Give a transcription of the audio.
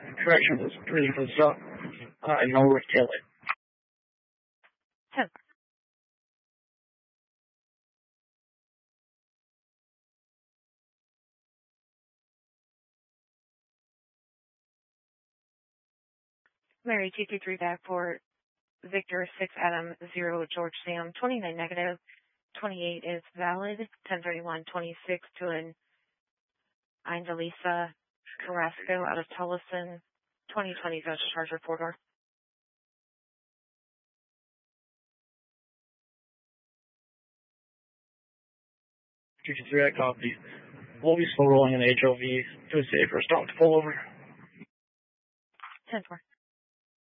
Correction was reading for the stop. Norwood Taylor. 10. Mary 223 back for Victor 6 Adam 0 George Sam 29 negative 28 is valid 1031 26 to an Indelisa Carrasco out of Tolleson 2020 Dodge Charger 4-door. 223, I copy. We'll be slow rolling in HOV to a safer stop to pull over. 10-4.